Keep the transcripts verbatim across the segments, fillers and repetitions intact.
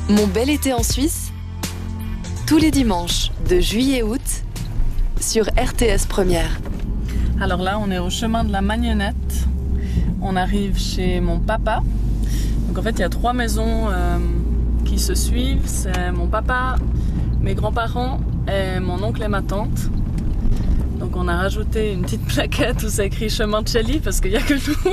Mon bel été en Suisse, tous les dimanches de juillet-août sur R T S Première. Alors là, on est au chemin de la Magnonette. On arrive chez mon papa. Donc en fait, il y a trois maisons euh, qui se suivent. C'est mon papa, mes grands-parents et mon oncle et ma tante. Donc on a rajouté une petite plaquette où c'est écrit chemin de Chély parce qu'il n'y a que nous.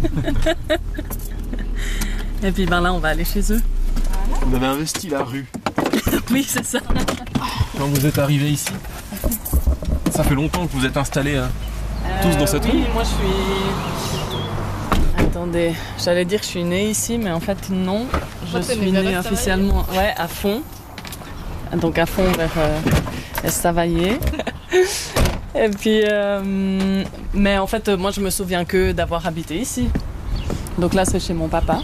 Et puis ben là, on va aller chez eux. Vous avez investi la rue. Oui, c'est ça. Quand vous êtes arrivés ici, ça fait longtemps que vous êtes installés hein, Euh, tous dans cette oui, rue. moi je suis... Attendez, j'allais dire que je suis née ici, mais en fait non. Je Toi, t'es suis née vers née Estavayer. officiellement ouais, à fond. Donc à fond vers euh, Estavayer. Et puis, euh, mais en fait, moi je me souviens que d'avoir habité ici. Donc là, c'est chez mon papa.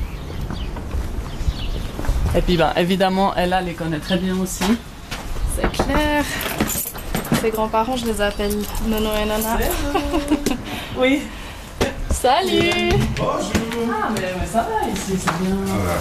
Et puis, ben, évidemment, elle, elle les connaît très bien aussi. C'est clair. Ses grands-parents, je les appelle Nono et Nana. Oui. Salut. Ah, mais, mais ça va ici, c'est bien.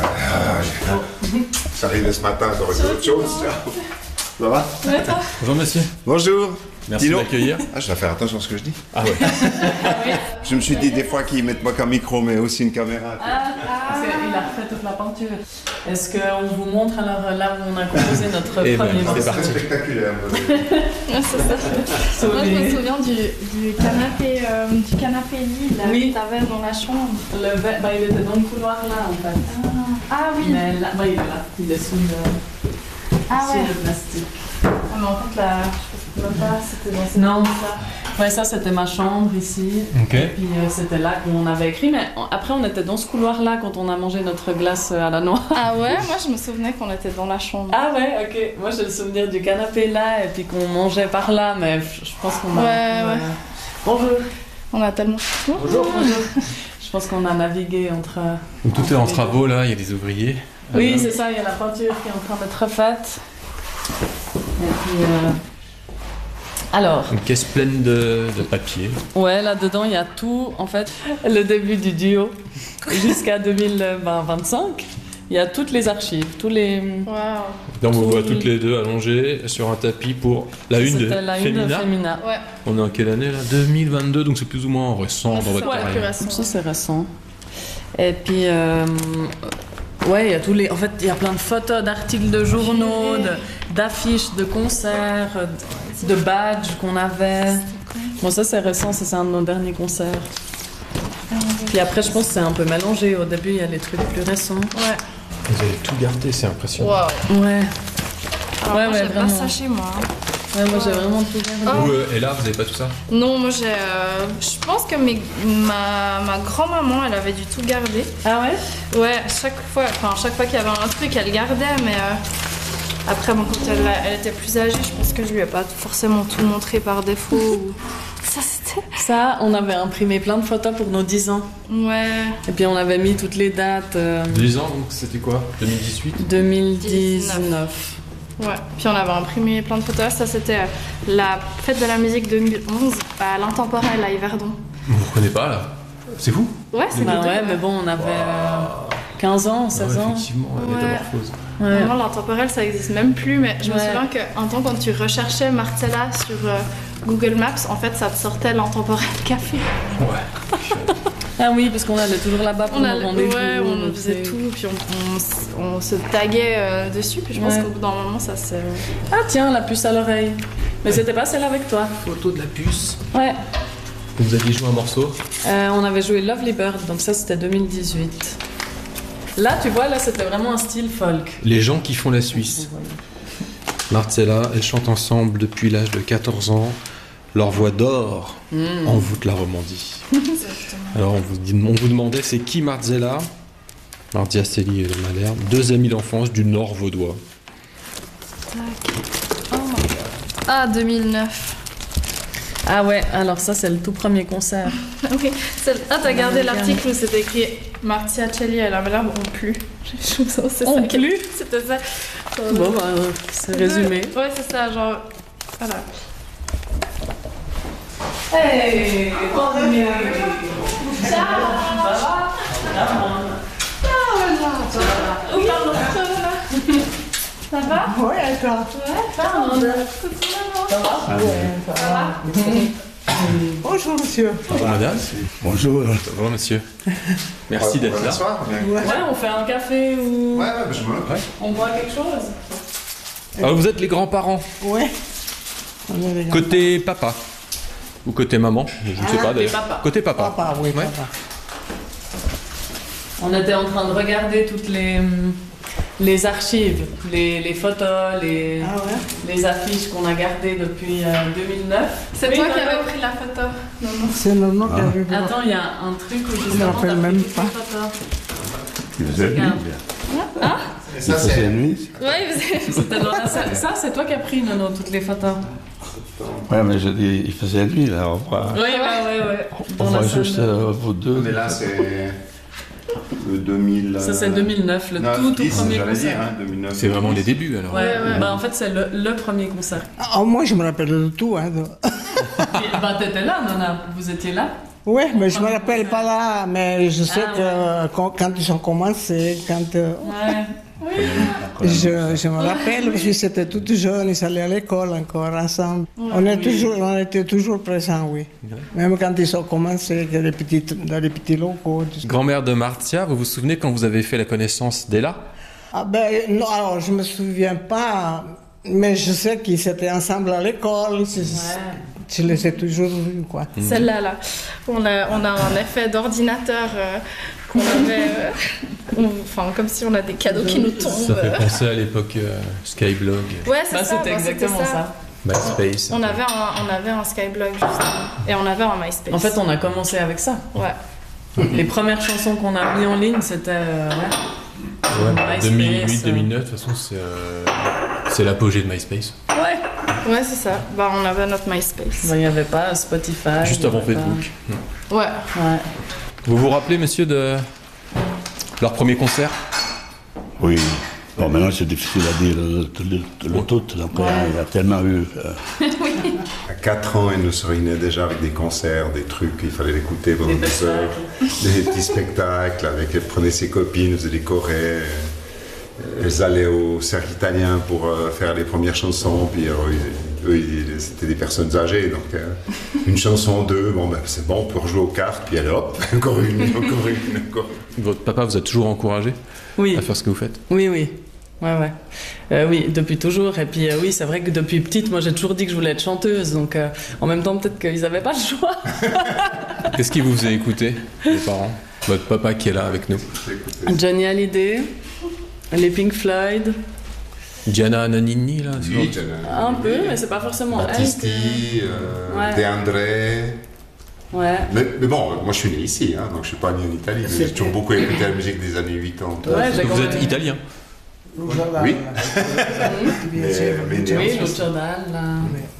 Ça arrivait ce matin, ça aurait été autre chose. Ça va? Ouais, toi? Bonjour monsieur. Bonjour. Merci Dis de donc. m'accueillir. Ah, je dois faire attention à ce que je dis. Ah ouais. Je me suis dit des fois qu'ils mettent pas qu'un micro, mais aussi une caméra. Parce qu'il a refait toute la peinture. Est-ce qu'on vous montre alors là où on a composé notre Eh ben, premier c'est morceau? parti. C'est spectaculaire. Ouais, c'est ça. Moi, je me souviens du, du canapé, euh, du canapé lit là, Oui. que t'avais dans la chambre. Le verre, bah, il était dans le couloir là en fait. Ah oui. Mais là, bah, il est là. Il est sous le, Ah sous ouais. le plastique. Ah, mais en fait, là, je sais même pas, c'était dans cette Non. là. Ouais, ça c'était ma chambre ici. Ok. Et puis euh, c'était là qu'on avait écrit. Mais on- après, on était dans ce couloir là quand on a mangé notre glace euh, à la noix. Ah ouais, moi je me souvenais qu'on était dans la chambre. Ah ouais, ok. Moi j'ai le souvenir du canapé là et puis qu'on mangeait par là. Mais je je pense qu'on a. Ouais, ouais. Bonjour. On a tellement. Bonjour, bonjour. Je pense qu'on a navigué entre. Donc tout est en travaux là, il y a des ouvriers. Oui, Euh, c'est ça, il y a la peinture qui est en train d'être refaite. Et puis. euh, Alors, Une caisse pleine de, de papier. ouais, là-dedans, il y a tout, en fait, le début du duo jusqu'à deux mille vingt-cinq. Il y a toutes les archives, tous les. Waouh. Donc on vous Tout- voit toutes les deux allongées sur un tapis pour la une de C'était la une de Femina. Femina. Ouais. On est en quelle année là deux mille vingt-deux, donc c'est plus ou moins récent Ouais, dans votre c'est ça, carrière. plus récent. Ça, c'est récent. Et puis, euh, ouais, il y a tous les. En fait, il y a plein de photos, d'articles de journaux, de- d'affiches, de concerts, de badges qu'on avait. Bon, ça, c'est récent, ça, c'est un de nos derniers concerts. Puis après, je pense que c'est un peu mélangé. Au début, il y a les trucs plus récents. Ouais. Vous avez tout gardé, c'est impressionnant. Waouh. Ouais. Alors, Ouais, moi, ouais, j'ai pas vraiment. ça chez moi. Ouais, moi, j'ai vraiment tout gardé. Vous, euh, et là, vous avez pas tout ça? Non, moi j'ai. euh, je pense que mes- ma, ma grand-maman, elle avait dû tout garder. Ah ouais? Ouais, chaque fois, enfin, chaque fois qu'il y avait un truc, elle gardait, mais euh, après, bon, quand elle, elle était plus âgée, je pense que je lui ai pas forcément tout montré par défaut. ou- Ça, c'était. Ça, on avait imprimé plein de photos pour nos dix ans. Ouais. Et puis, on avait mis toutes les dates. euh, dix ans, donc c'était quoi deux mille dix-huit? deux mille dix-neuf. Ouais. Puis on avait imprimé plein de photos. Ça, c'était euh, la fête de la musique deux mille onze à l'Intemporel à Yverdon. Vous ne reconnaissez pas là? C'est vous? Ouais, c'est Bah les deux, ouais, mais bon, on avait euh, quinze ans, seize Ouais, ans. effectivement, la Ouais. métamorphose. Ouais. Vraiment, l'intemporel, ça existe même plus, mais je me Ouais. souviens qu'un temps, quand tu recherchais Marcella sur euh, Google Maps, en fait, ça te sortait l'intemporel café. Ouais. Ah oui, parce qu'on allait toujours là-bas pour On, nos allait- rendez-vous. ouais, on nos faisait trucs. tout, puis on, on s- on se taguait euh, dessus, puis je pense Ouais. qu'au bout d'un moment, ça se... Ah tiens, la puce à l'oreille. Mais c'était pas celle avec toi. Photo de la puce. Ouais. Vous aviez joué un morceau? Euh, on avait joué Lovely Bird, donc ça c'était deux mille dix-huit. Là, tu vois, là c'était vraiment un style folk. Les gens qui font la Suisse. Marcella, elles chantent ensemble depuis l'âge de quatorze ans. Leur voix d'or envoûte la Romandie. Alors on vous, dit- on vous demandait c'est qui Marcella? Marziacelli et Malherbe, deux amis d'enfance du Nord vaudois. Oh my god. Ah, deux mille neuf. Ah ouais, alors ça c'est le tout premier concert. Ok. C'est- Ah, t'as gardé On a l'article où c'était écrit Marziacelli et la Malherbe ont plu. Je trouve ça, c'est Ont ça. plu C'était ça. Bon bah, euh, c'est résumé. Ouais, c'est ça, genre... Voilà. Hey, va? Oui, et toi? Ouais, ça va. Coucou maman. Ça va? Oui, ça va. Bonjour, monsieur. Bonjour madame. Bonjour. Bonjour monsieur. Merci d'être là. Bonsoir. Ouais, Ouais, on fait un café ou ouais, je me Ouais. on boit quelque chose. Alors vous êtes les grands-parents, Oui. On est les gars. côté papa ou côté maman, je ne sais pas d'ailleurs. papa. Côté papa. Papa, oui, Ouais. papa. On était en train de regarder toutes les, hum, les archives, les, les photos, les, Ah ouais? les affiches qu'on a gardées depuis euh, deux mille neuf. C'est Oui, toi qui Nono. avais pris la photo. Non, non. C'est Nono qui a vu. Attends, il y a un truc où me justement rappelle t'as pris même toutes pas. les photos. Il faisait nuit. Regarde. Il faisait nuit. Ouais, vous avez... C'était dans la salle. Ça, c'est toi qui as pris, Nono, toutes les photos. Ouais, mais je dis, il faisait nuit, là. On voit, Oui, ouais, ouais, ouais. on Dans voit la salle juste de- euh, vous deux. Mais là, c'est le deux mille. Ça, c'est deux mille neuf, le neuf, tout, tout dix, premier j'allais dire, concert. hein, deux mille neuf. C'est vraiment les débuts alors. Ouais, ouais. Bah, en fait, c'est le, le premier concert. Ah, moi, je me rappelle de tout. Hein, de- Et, bah, t'étais là, Nona. Vous étiez là. Oui, mais je me rappelle pas là. Mais je sais Ah, que euh, quand, quand ils ont commencé, quand euh, Ouais. je, je me rappelle, parce que c'était tout jeune, ils allaient à l'école encore ensemble. on, est toujours, on était toujours présents, oui. Même quand ils ont commencé, dans les petits, dans les petits locaux. tout ça. Grand-mère de Martia, vous vous souvenez quand vous avez fait la connaissance d'Ella? Ah ben, non, alors je me souviens pas, mais je sais qu'ils étaient ensemble à l'école. Je, je les ai toujours vus, quoi. Celle-là, là. On a, on a un effet d'ordinateur euh, qu'on avait. euh, on- Enfin, comme si on a des cadeaux qui nous tombent. Ça fait penser à l'époque euh, Skyblog, Ouais, c'est Bah, ça. c'était bah, exactement ça. MySpace. On avait, un, on avait un Skyblog, justement. Et on avait un MySpace. En fait, on a commencé avec ça. Ouais. Les premières chansons qu'on a mis en ligne, c'était. euh, ouais. Ouais, MySpace, deux mille huit euh. deux mille neuf, de toute façon, c'est euh, c'est l'apogée de MySpace. Ouais. Ouais, c'est ça. Bah, on avait notre MySpace. Bah, il n'y avait pas Spotify. Juste il y avant avait pas- Facebook. Ouais. Ouais. Vous vous rappelez, monsieur, de leur premier concert? Oui. Bon, maintenant, c'est difficile à dire le, le, le tout. Donc, euh, il y a tellement eu. euh, À quatre ans, elle nous serenait déjà avec des concerts, des trucs, il fallait l'écouter pendant Des des heures. Des petits spectacles, avec, elle prenait ses copines, elle faisait des chorés. Elles allaient au cercle italien pour euh, faire les premières chansons, puis euh, ils- eux, ils- c'était des personnes âgées, donc euh, une chanson, deux, bon ben c'est bon, on peut rejouer aux cartes, puis allez hop, encore une, encore une, encore une. Votre papa vous a toujours encouragé Oui. à faire ce que vous faites? Oui, oui. Ouais, ouais. Euh, oui, depuis toujours. Et puis, euh, oui, c'est vrai que depuis petite, moi, j'ai toujours dit que je voulais être chanteuse. Donc, euh, en même temps, peut-être qu'ils n'avaient pas le choix. Qu'est-ce qui vous faisait écouter, les parents? Votre papa qui est là avec nous. Johnny Hallyday, les Pink Floyd. Gianna Nannini, là c'est Oui, l'autre. Un peu, mais c'est pas forcément elle. Battisti, euh, Ouais. De André. Ouais. Mais, mais bon, moi je suis né ici, hein, donc je suis pas né en Italie, mais j'ai toujours beaucoup écouté la musique des années quatre-vingt. Ouais, j'ai Vous quand êtes même- italien? Oui. Bien Mais- sûr. mais- Oui, Lucio Dalla.